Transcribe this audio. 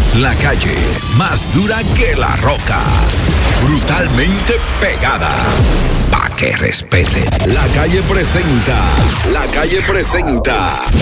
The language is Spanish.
La calle, más dura que la roca. Brutalmente pegada. Pa' que respete. La calle presenta.